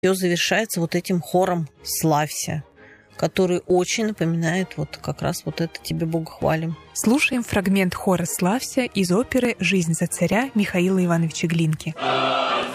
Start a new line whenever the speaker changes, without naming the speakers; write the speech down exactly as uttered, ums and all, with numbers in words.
Все завершается вот этим хором «Славься», который очень напоминает вот как раз вот это «Тебе, Бога, хвалим».
Слушаем фрагмент хора «Славься» из оперы «Жизнь за царя» Михаила Ивановича Глинки.